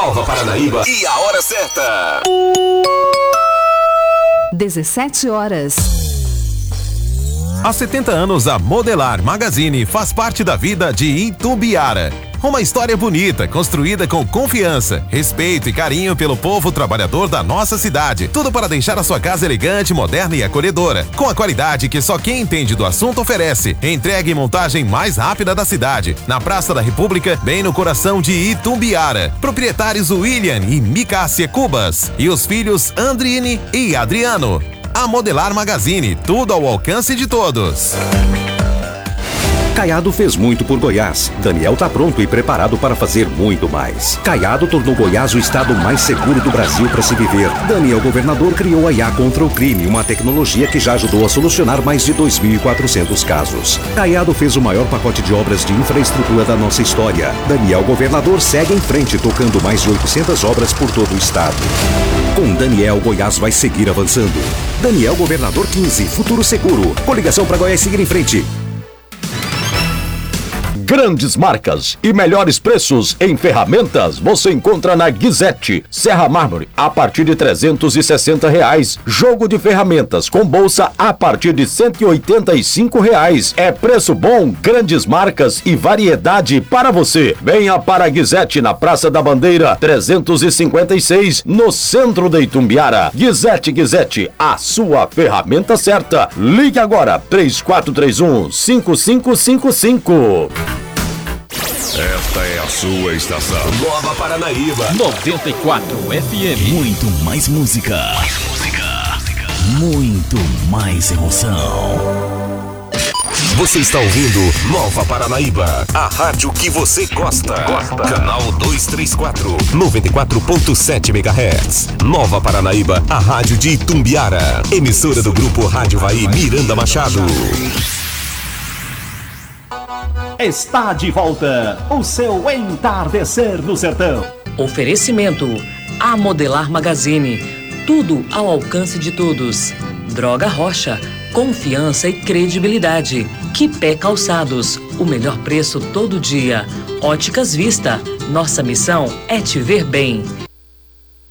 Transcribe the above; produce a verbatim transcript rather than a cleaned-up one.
Nova Paranaíba e a hora certa. dezessete horas. Há setenta anos, a Modelar Magazine faz parte da vida de Itumbiara. Uma história bonita, construída com confiança, respeito e carinho pelo povo trabalhador da nossa cidade. Tudo para deixar a sua casa elegante, moderna e acolhedora. Com a qualidade que só quem entende do assunto oferece. Entrega e montagem mais rápida da cidade. Na Praça da República, bem no coração de Itumbiara. Proprietários William e Micácia Cubas. E os filhos Andrine e Adriano. A Modelar Magazine, tudo ao alcance de todos. Caiado fez muito por Goiás. Daniel tá pronto e preparado para fazer muito mais. Caiado tornou Goiás o estado mais seguro do Brasil para se viver. Daniel Governador criou a I A contra o crime, uma tecnologia que já ajudou a solucionar mais de dois mil e quatrocentos casos. Caiado fez o maior pacote de obras de infraestrutura da nossa história. Daniel Governador segue em frente, tocando mais de oitocentas obras por todo o estado. Com Daniel, Goiás vai seguir avançando. Daniel Governador quinze, futuro seguro. Coligação para Goiás seguir em frente. Grandes marcas e melhores preços em ferramentas você encontra na Guizete. Serra Mármore a partir de trezentos e sessenta reais. Jogo de ferramentas com bolsa a partir de cento e oitenta e cinco reais. É preço bom, grandes marcas e variedade para você. Venha para a Guizete na Praça da Bandeira trezentos e cinquenta e seis, no centro de Itumbiara. Guizete, Guizete, a sua ferramenta certa. Ligue agora, três quatro três um, cinco cinco cinco cinco. Esta é a sua estação. Nova Paranaíba. noventa e quatro F M. Muito mais música. Mais música. Muito mais emoção. Você está ouvindo Nova Paranaíba, a rádio que você gosta. Gosta. Canal duzentos e trinta e quatro, noventa e quatro ponto sete megahertz. Nova Paranaíba, a rádio de Itumbiara. Emissora do grupo Rádio Vai Miranda Machado. Está de volta o seu Entardecer no Sertão. Oferecimento: A Modelar Magazine. Tudo ao alcance de todos. Droga Rocha. Confiança e credibilidade. Quipé Calçados. O melhor preço todo dia. Óticas Vista. Nossa missão é te ver bem.